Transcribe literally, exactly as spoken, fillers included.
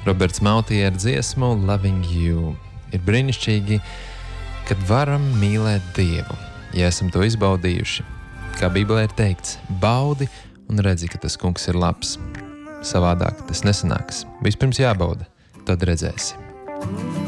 Roberts Mautija ar dziesmu Loving You. Ir brīnišķīgi, kad varam mīlēt Dievu, ja esam to izbaudījuši. Kā Bībelē ir teikts, baudi un redzi, ka tas kungs ir labs. Savādāk tas nesanāks. Vispirms jābauda, tad redzēsi.